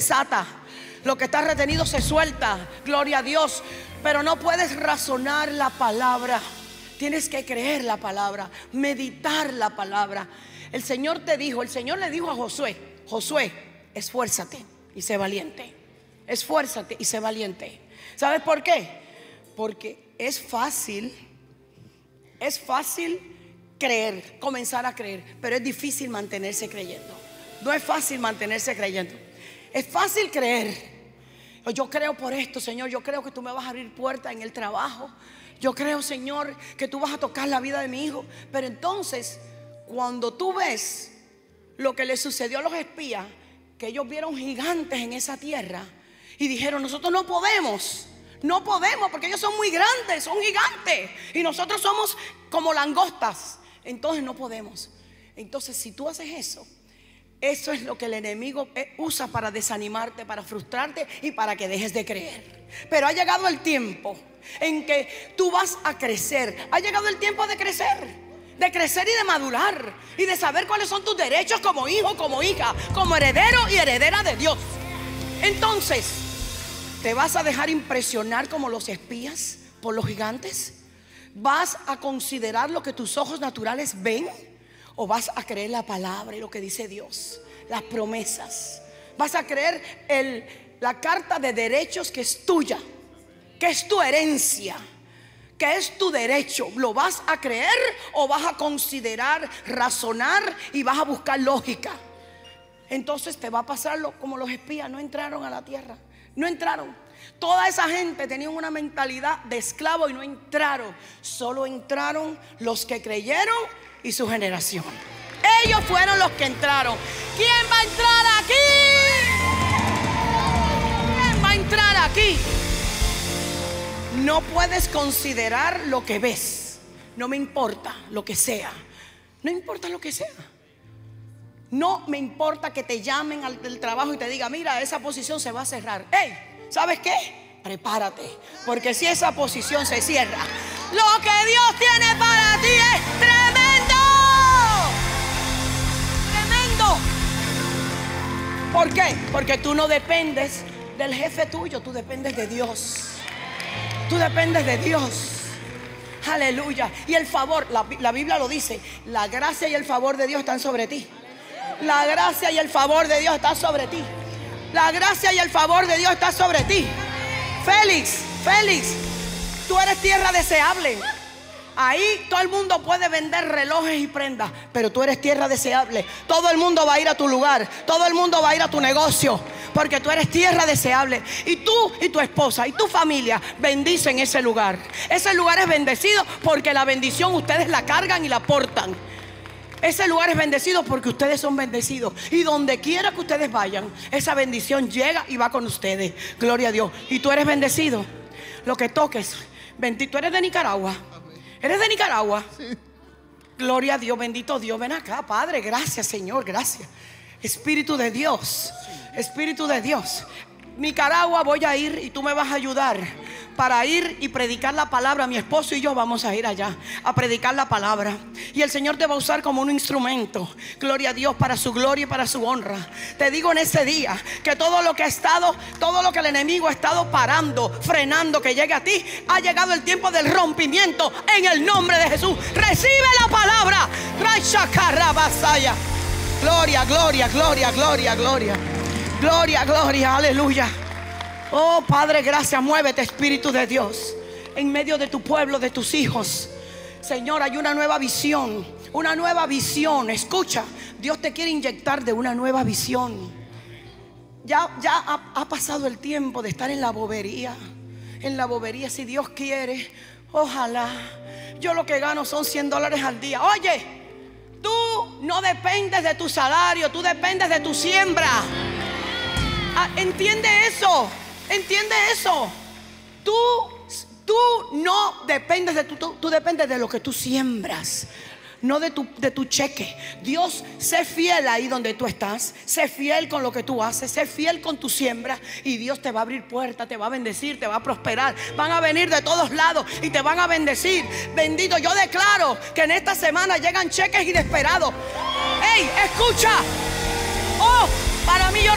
desata. Lo que está retenido se suelta. Gloria a Dios. Pero no puedes razonar la palabra. Tienes que creer la palabra, meditar la palabra. El Señor te dijo, el Señor le dijo a Josué: Josué, esfuérzate y sé valiente. Esfuérzate y sé valiente. ¿Sabes por qué? Porque es fácil creer, comenzar a creer, pero es difícil mantenerse creyendo. No es fácil mantenerse creyendo. Es fácil creer. Yo creo por esto, Señor. Yo creo que tú me vas a abrir puertas en el trabajo. Yo creo, Señor, que tú vas a tocar la vida de mi hijo. Pero entonces, cuando tú ves lo que le sucedió a los espías, que ellos vieron gigantes en esa tierra y dijeron: nosotros no podemos porque ellos son muy grandes, son gigantes, y nosotros somos como langostas. Entonces no podemos. Entonces, si tú haces eso, eso es lo que el enemigo usa para desanimarte, para frustrarte y para que dejes de creer. Pero ha llegado el tiempo en que tú vas a crecer. Ha llegado el tiempo de crecer y de madurar, y de saber cuáles son tus derechos como hijo, como hija, como heredero y heredera de Dios. Entonces, ¿te vas a dejar impresionar como los espías por los gigantes? ¿Vas a considerar lo que tus ojos naturales ven? ¿O vas a creer la palabra y lo que dice Dios, las promesas? ¿Vas a creer la carta de derechos que es tuya, que es tu herencia, que es tu derecho? ¿Lo vas a creer o vas a considerar, razonar y vas a buscar lógica? Entonces te va a pasar como los espías. No entraron a la tierra. No entraron. Toda esa gente tenía una mentalidad de esclavo y no entraron. Solo entraron los que creyeron y su generación. Ellos fueron los que entraron. ¿Quién va a entrar aquí? ¿Quién va a entrar aquí? No puedes considerar lo que ves. No me importa lo que sea. No importa lo que sea. No me importa que te llamen al trabajo y te digan: mira, esa posición se va a cerrar. ¡Ey! ¿Sabes qué? Prepárate, porque si esa posición se cierra, lo que Dios tiene para ti es tremendo. Tremendo. ¿Por qué? Porque tú no dependes del jefe tuyo, tú dependes de Dios. Tú dependes de Dios. Aleluya. Y el favor, la Biblia lo dice: la gracia y el favor de Dios están sobre ti. La gracia y el favor de Dios está sobre ti. La gracia y el favor de Dios está sobre ti. Félix, tú eres tierra deseable. Ahí todo el mundo puede vender relojes y prendas, pero tú eres tierra deseable. Todo el mundo va a ir a tu lugar, todo el mundo va a ir a tu negocio, porque tú eres tierra deseable. Y tú y tu esposa y tu familia bendicen ese lugar. Ese lugar es bendecido porque la bendición ustedes la cargan y la portan. Ese lugar es bendecido porque ustedes son bendecidos. Y donde quiera que ustedes vayan, esa bendición llega y va con ustedes. Gloria a Dios. Y tú eres bendecido. Lo que toques, bendito. Eres de Nicaragua. ¿Eres de Nicaragua? Sí. Gloria a Dios, bendito Dios. Ven acá, Padre. Gracias, Señor, gracias. Espíritu de Dios. Espíritu de Dios. Nicaragua voy a ir y tú me vas a ayudar para ir y predicar la palabra. Mi esposo y yo vamos a ir allá a predicar la palabra. Y el Señor te va a usar como un instrumento. Gloria a Dios, para su gloria y para su honra. Te digo en ese día que todo lo que el enemigo ha estado parando, frenando que llegue a ti, ha llegado el tiempo del rompimiento en el nombre de Jesús. Recibe la palabra. Gloria, gloria, gloria, gloria, gloria. Gloria, gloria, aleluya. Oh Padre, gracias. Muévete, Espíritu de Dios, en medio de tu pueblo, de tus hijos. Señor, hay una nueva visión. Una nueva visión. Escucha, Dios te quiere inyectar de una nueva visión. Ya ha pasado el tiempo de estar en la bobería. En la bobería, si Dios quiere, ojalá. Yo lo que gano son $100 al día. Oye, tú no dependes de tu salario, tú dependes de tu siembra. Entiende eso. Entiende eso. Tú no dependes de tú dependes de lo que tú siembras, no de tu cheque. Dios, sé fiel ahí donde tú estás. Sé fiel con lo que tú haces. Sé fiel con tu siembra. Y Dios te va a abrir puertas, te va a bendecir, te va a prosperar. Van a venir de todos lados y te van a bendecir. Bendito, yo declaro que en esta semana llegan cheques inesperados. ¡Ey, escucha! Oh, para mí yo